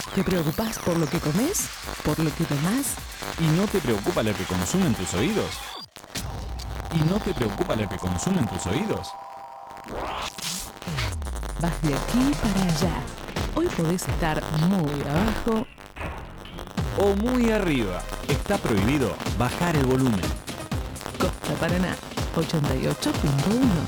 ¿Te preocupás por lo que comes? ¿Por lo que tomás? ¿Y no te preocupa lo que consumen tus oídos? ¿Y no te preocupa lo que consumen tus oídos? Vas de aquí para allá. Hoy podés estar muy abajo O muy arriba. Está prohibido bajar el volumen. Costa Paraná 88.1.